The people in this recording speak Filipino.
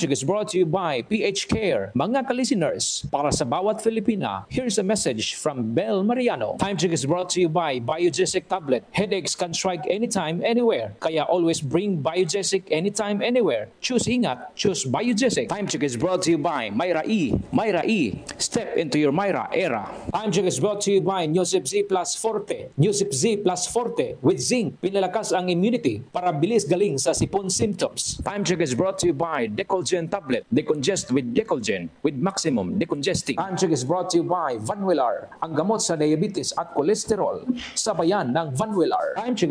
check is brought to you by PH Care. Mga ka-listeners, para sa bawat Filipina, here's a message from Bel Mariano. Time check is brought to you by Biogesic Tablet. Headaches can strike anytime, anywhere. Kaya always bring Biogesic anytime, anywhere. Choose ingat, choose Biogesic. Time check is brought to you by Myra E. Myra E. Step into your Myra era. Time check is brought to you by Newsip Z Plus Forte. Newsip Z Plus Forte with zinc. Pinalakas ang immunity para bilis galing sa sipon symptoms. Time check is brought to you by Decolgen Tablet. Decongest with Decolgen with maximum decongesting. Time check is brought to you by Vanwillar. Ang gamot sa diabetes at kolesterol. Sabayan ng Vanwillar. Time check